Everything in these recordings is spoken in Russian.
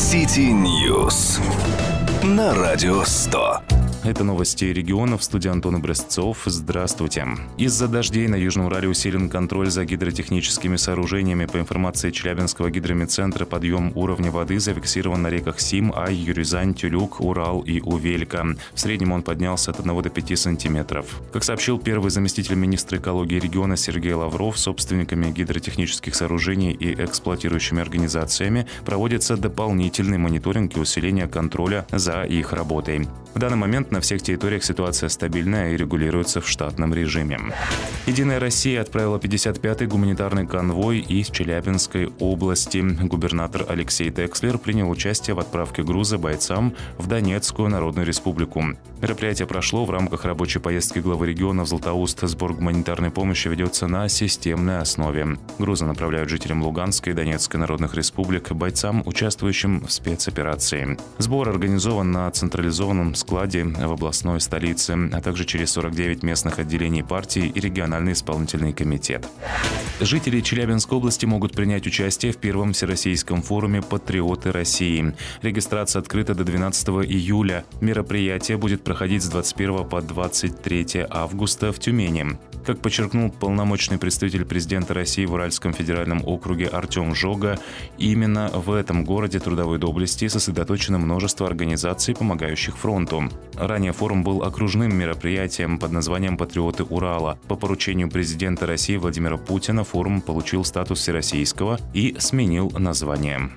City News на Радио 100. Это новости регионов. В студии Антон Образцов. Здравствуйте. Из-за дождей на Южном Урале усилен контроль за гидротехническими сооружениями. По информации Челябинского гидромедцентра, подъем уровня воды зафиксирован на реках Сим, Ай, Юрезань, Тюлюк, Урал и Увелька. В среднем он поднялся от 1 до 5 сантиметров. Как сообщил первый заместитель министра экологии региона Сергей Лавров, собственниками гидротехнических сооружений и эксплуатирующими организациями проводится дополнительный мониторинг и усиление контроля за их работой. В данный момент на всех территориях ситуация стабильная и регулируется в штатном режиме. «Единая Россия» отправила 55-й гуманитарный конвой из Челябинской области. Губернатор Алексей Текслер принял участие в отправке груза бойцам в Донецкую Народную Республику. Мероприятие прошло в рамках рабочей поездки главы региона в Златоуст. Сбор гуманитарной помощи ведется на системной основе. Грузы направляют жителям Луганской и Донецкой Народных Республик, бойцам, участвующим в спецоперации. Сбор организован на централизованном складе в областной столице, а также через 49 местных отделений партии и региональный исполнительный комитет. Жители Челябинской области могут принять участие в первом всероссийском форуме «Патриоты России». Регистрация открыта до 12 июля. Мероприятие будет проходить с 21 по 23 августа в Тюмени. Как подчеркнул полномочный представитель президента России в Уральском федеральном округе Артем Жога, именно в этом городе трудовой доблести сосредоточено множество организаций, помогающих фронту. Ранее форум был окружным мероприятием под названием «Патриоты Урала». По поручению президента России Владимира Путина форум получил статус всероссийского и сменил название.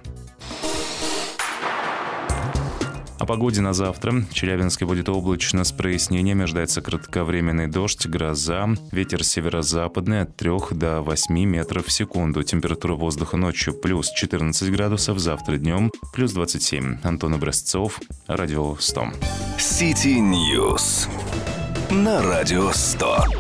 О погоде на завтра. В Челябинске будет облачно с прояснениями. Ожидается кратковременный дождь, гроза. Ветер северо-западный от 3 до 8 метров в секунду. Температура воздуха ночью плюс 14 градусов. Завтра днем плюс 27. Антон Образцов. Радио 100. City News на Радио 100.